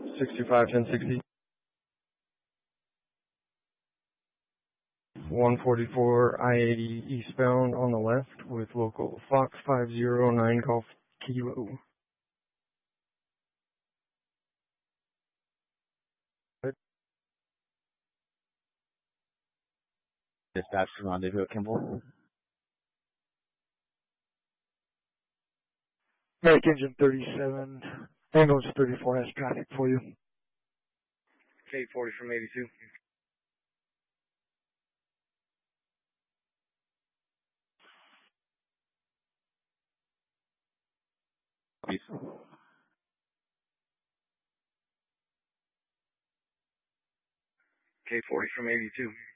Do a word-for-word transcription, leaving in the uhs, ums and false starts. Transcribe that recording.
sixty-five ten sixty. one forty-four I eighty eastbound on the left with local Fox five zero nine Golf Kilo. Dispatch to rendezvous at Kimball. Make engine thirty-seven, ambulance thirty-four has traffic for you. K forty from eighty-two. Peace. K forty from eighty-two.